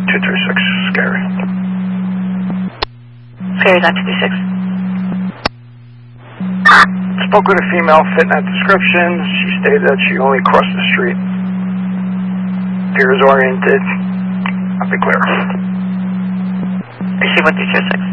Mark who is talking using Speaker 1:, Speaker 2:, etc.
Speaker 1: 236, Scary.
Speaker 2: Scary's on 236.
Speaker 1: Spoke with a female fitting that description. She stated that she only crossed the street. Appears oriented. I'll be clear.
Speaker 2: She went through 236.